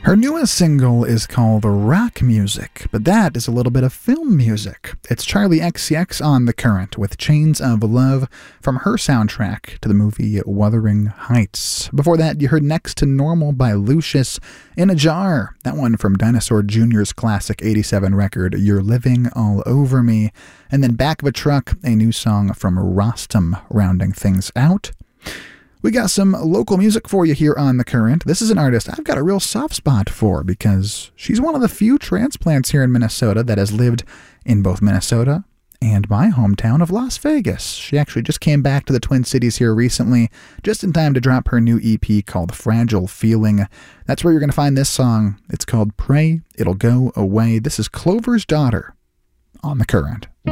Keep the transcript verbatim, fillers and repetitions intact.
Her newest single is called Rock Music, but that is a little bit of film music. It's Charlie X C X on The Current with Chains of Love from her soundtrack to the movie Wuthering Heights. Before that, you heard Next to Normal by Lucius, In a Jar, that one from Dinosaur Junior's classic eighty-seven record, You're Living All Over Me, and then Back of a Truck, a new song from Rostam, rounding things out. We got some local music for you here on The Current. This is an artist I've got a real soft spot for because she's one of the few transplants here in Minnesota that has lived in both Minnesota and my hometown of Las Vegas. She actually just came back to the Twin Cities here recently, just in time to drop her new E P called Fragile Feeling. That's where you're going to find this song. It's called Pray It'll Go Away. This is Clover's Daughter on The Current.